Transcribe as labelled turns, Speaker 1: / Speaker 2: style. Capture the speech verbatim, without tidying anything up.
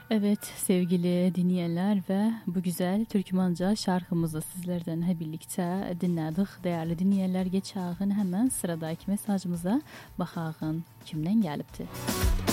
Speaker 1: Evet sevgili dinleyenler ve bu güzel Türkmenca şarkımızı sizlerden hep birlikte dinledik. Değerli dinleyenler geçeğin hemen sıradaki mesajımıza bakağın kimden gelipti.